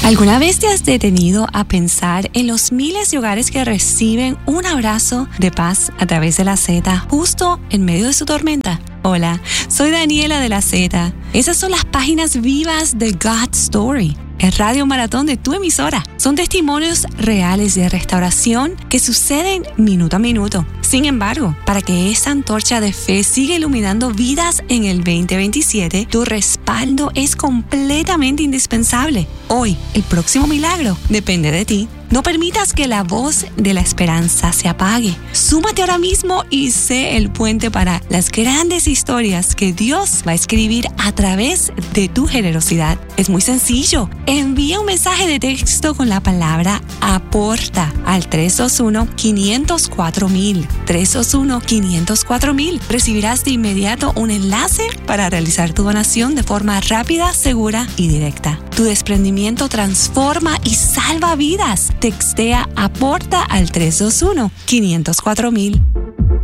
¿Alguna vez te has detenido a pensar en los miles de hogares que reciben un abrazo de paz a través de la Z justo en medio de su tormenta? Hola, soy Daniela de la Z. Esas son las páginas vivas de God's Story, el Radio Maratón de tu emisora. Son testimonios reales de restauración que suceden minuto a minuto. Sin embargo, para que esa antorcha de fe siga iluminando vidas en el 2027, tu respaldo es completamente indispensable. Hoy, el próximo milagro depende de ti. No permitas que la voz de la esperanza se apague. Súmate ahora mismo y sé el puente para las grandes historias que Dios va a escribir a través de tu generosidad. Es muy sencillo. Envía un mensaje de texto con la palabra APORTA al 321-504,000. 321-504,000. Recibirás de inmediato un enlace para realizar tu donación de forma rápida, segura y directa. Tu desprendimiento transforma y salva vidas. Textea APORTA al 321-504,000.